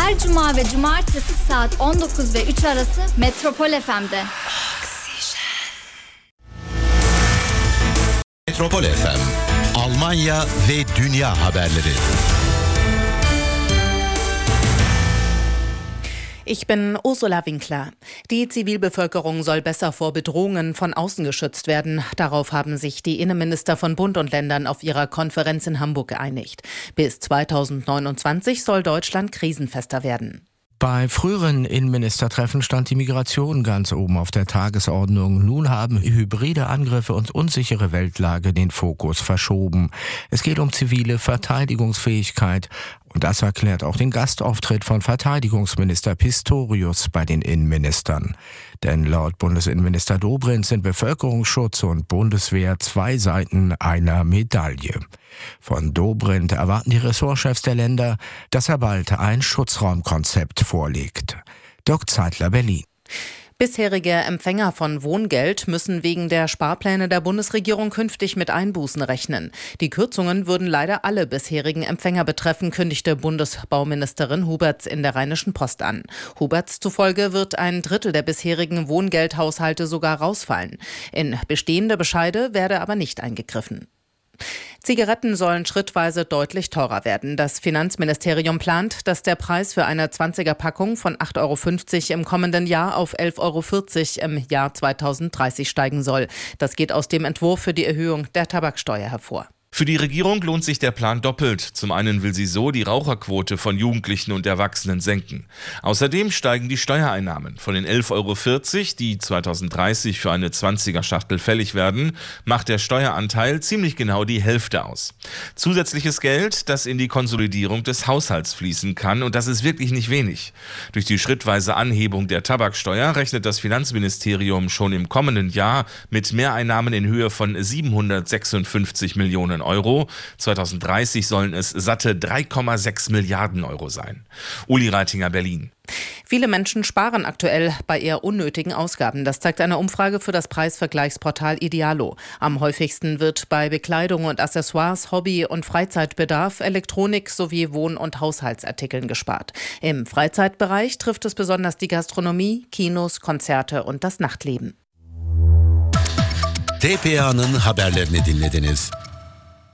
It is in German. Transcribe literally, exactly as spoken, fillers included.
Her cuma ve cumartesi saat on dokuz ve üç arası Metropol F M'de. Metropol F M, Almanya ve dünya haberleri. Ich bin Ursula Winkler. Die Zivilbevölkerung soll besser vor Bedrohungen von außen geschützt werden. Darauf haben sich die Innenminister von Bund und Ländern auf ihrer Konferenz in Hamburg geeinigt. Bis zweitausendneunundzwanzig soll Deutschland krisenfester werden. Bei früheren Innenministertreffen stand die Migration ganz oben auf der Tagesordnung. Nun haben hybride Angriffe und unsichere Weltlage den Fokus verschoben. Es geht um zivile Verteidigungsfähigkeit. Und das erklärt auch den Gastauftritt von Verteidigungsminister Pistorius bei den Innenministern. Denn laut Bundesinnenminister Dobrindt sind Bevölkerungsschutz und Bundeswehr zwei Seiten einer Medaille. Von Dobrindt erwarten die Ressortchefs der Länder, dass er bald ein Schutzraumkonzept vorlegt. Dirk Zeitler, Berlin. Bisherige Empfänger von Wohngeld müssen wegen der Sparpläne der Bundesregierung künftig mit Einbußen rechnen. Die Kürzungen würden leider alle bisherigen Empfänger betreffen, kündigte Bundesbauministerin Huberts in der Rheinischen Post an. Huberts zufolge wird ein Drittel der bisherigen Wohngeldhaushalte sogar rausfallen. In bestehende Bescheide werde aber nicht eingegriffen. Zigaretten sollen schrittweise deutlich teurer werden. Das Finanzministerium plant, dass der Preis für eine zwanziger-Packung von acht Euro fünfzig im kommenden Jahr auf elf Euro vierzig im Jahr zweitausenddreißig steigen soll. Das geht aus dem Entwurf für die Erhöhung der Tabaksteuer hervor. Für die Regierung lohnt sich der Plan doppelt. Zum einen will sie so die Raucherquote von Jugendlichen und Erwachsenen senken. Außerdem steigen die Steuereinnahmen. Von den elf Euro vierzig, die zweitausenddreißig für eine zwanziger-Schachtel fällig werden, macht der Steueranteil ziemlich genau die Hälfte aus. Zusätzliches Geld, das in die Konsolidierung des Haushalts fließen kann, und das ist wirklich nicht wenig. Durch die schrittweise Anhebung der Tabaksteuer rechnet das Finanzministerium schon im kommenden Jahr mit Mehreinnahmen in Höhe von siebenhundertsechsundfünfzig Millionen Euro. zweitausenddreißig sollen es satte drei Komma sechs Milliarden Euro sein. Uli Reitinger, Berlin. Viele Menschen sparen aktuell bei eher unnötigen Ausgaben. Das zeigt eine Umfrage für das Preisvergleichsportal Idealo. Am häufigsten wird bei Bekleidung und Accessoires, Hobby- und Freizeitbedarf, Elektronik sowie Wohn- und Haushaltsartikeln gespart. Im Freizeitbereich trifft es besonders die Gastronomie, Kinos, Konzerte und das Nachtleben. T P A'nın haberlerini dinlediniz.